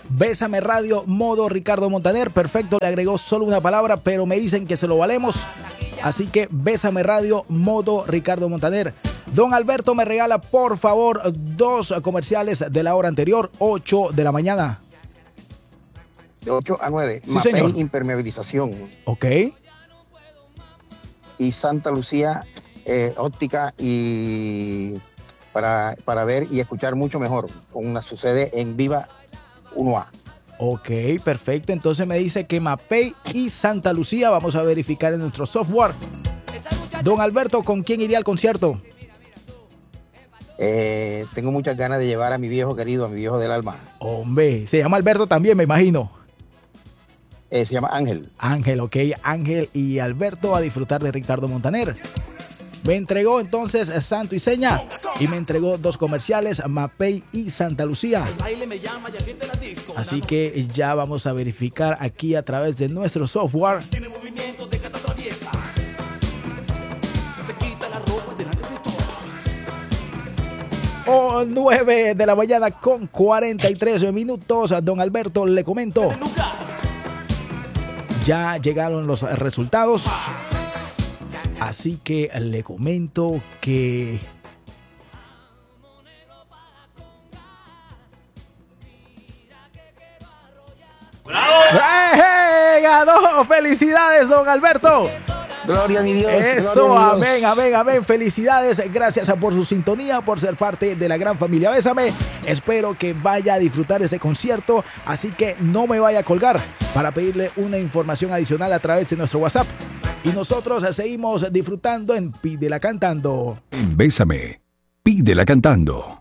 Bésame Radio, modo Ricardo Montaner. Perfecto, le agregó solo una palabra, pero me dicen que se lo valemos. Así que Bésame Radio, modo Ricardo Montaner. Don Alberto me regala, por favor, 2 comerciales de la hora anterior, 8 de la mañana. De 8 a 9. Sí, señor. Impermeabilización. Ok. Y Santa Lucía, óptica y para ver y escuchar mucho mejor. Sucede en Viva 1A. Ok, perfecto. Entonces me dice que Mapei y Santa Lucía. Vamos a verificar en nuestro software. Don Alberto, ¿con quién iría al concierto? Tengo muchas ganas de llevar a mi viejo querido, a mi viejo del alma. Hombre, se llama Alberto también, me imagino. Se llama Ángel. Ángel, ok. Ángel y Alberto a disfrutar de Ricardo Montaner. Me entregó entonces Santo y Seña y me entregó 2 comerciales, Mapei y Santa Lucía. Así que ya vamos a verificar aquí a través de nuestro software. 9 de la mañana con 43 minutos. Don Alberto, le comento. Ya llegaron los resultados. Así que le comento que ¡Eh! ¡Ganó! ¡Felicidades, don Alberto! Gloria a mi Dios. Eso, gloria a mi Dios. amén, amén, amén. Felicidades, gracias por su sintonía, por ser parte de la gran familia Bésame. Espero que vaya a disfrutar ese concierto, así que no me vaya a colgar para pedirle una información adicional a través de nuestro WhatsApp. Y nosotros seguimos disfrutando en Pídela Cantando. En Bésame, Pídela Cantando.